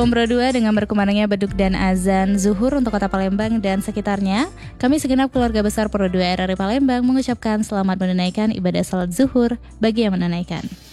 Shalom Pro 2 dengan berkumandangnya beduk dan azan zuhur untuk kota Palembang dan sekitarnya. Kami segenap keluarga besar Pro 2 RRI Palembang mengucapkan selamat menunaikan ibadah salat zuhur bagi yang menunaikan.